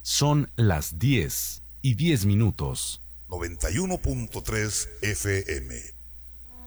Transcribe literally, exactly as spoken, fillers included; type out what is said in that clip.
Son las diez y diez minutos. noventa y uno punto tres F M.